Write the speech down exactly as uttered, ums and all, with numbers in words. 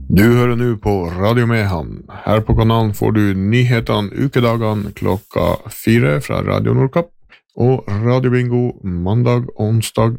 Du hører nå på Radio Mehamn. Her på kanalen får du nyhetene ukedagene klokka fire fra Radio Nordkapp, og Radio Bingo mandag, onsdag